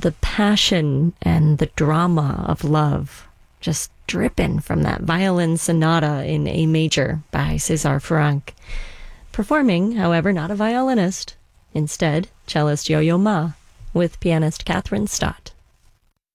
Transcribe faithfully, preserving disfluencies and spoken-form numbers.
the passion and the drama of love just dripping from that violin sonata in A major by César Franck. Performing, however, not a violinist. Instead, cellist Yo-Yo Ma with pianist Catherine Stott.